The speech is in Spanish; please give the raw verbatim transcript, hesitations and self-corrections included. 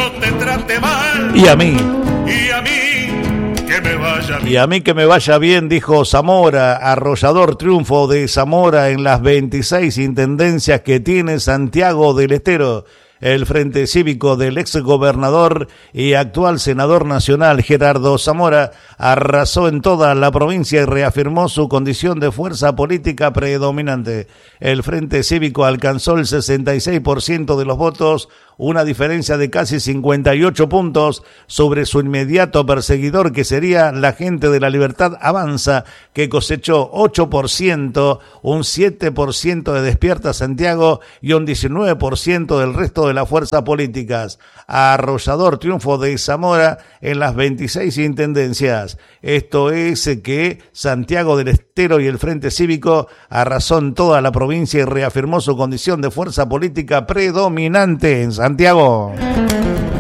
no te trate mal. Y a mí. Y a mí que me vaya bien. Y a mí que me vaya bien, dijo Zamora. Arrollador triunfo de Zamora en las veintiséis intendencias que tiene Santiago del Estero. El Frente Cívico del exgobernador y actual senador nacional Gerardo Zamora arrasó en toda la provincia y reafirmó su condición de fuerza política predominante. El Frente Cívico alcanzó el sesenta y seis por ciento de los votos, una diferencia de casi cincuenta y ocho puntos sobre su inmediato perseguidor, que sería la Gente de la Libertad Avanza, que cosechó ocho por ciento, un siete por ciento de Despierta Santiago y un diecinueve por ciento del resto de las fuerzas políticas. Arrollador triunfo de Zamora en las veintiséis intendencias. Esto es que Santiago del Estero y el Frente Cívico arrasó en toda la provincia y reafirmó su condición de fuerza política predominante en Santiago.